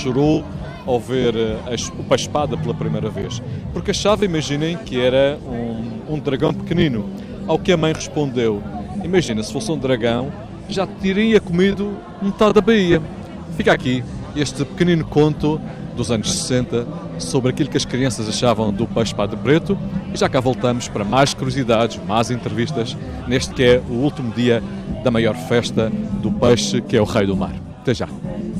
chorou ao ver o peixe-espada pela primeira vez. Porque achava, imaginem, que era um dragão pequenino. Ao que a mãe respondeu: imagina, se fosse um dragão, já teria comido metade da Bahia. Fica aqui este pequenino conto dos anos 60 sobre aquilo que as crianças achavam do peixe-espada preto, e já cá voltamos para mais curiosidades, mais entrevistas, neste que é o último dia da maior festa do peixe, que é o Rei do Mar. Até já!